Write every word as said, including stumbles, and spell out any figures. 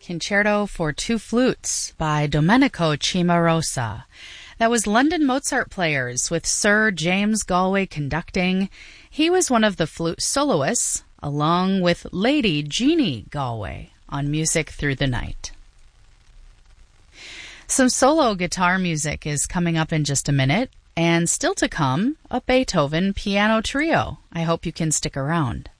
Concerto for Two Flutes by Domenico Cimarosa. That was London Mozart Players with Sir James Galway conducting. He was one of the flute soloists, along with Lady Jeannie Galway on Music Through the Night. Some solo guitar music is coming up in just a minute, and still to come, a Beethoven piano trio. I hope you can stick around.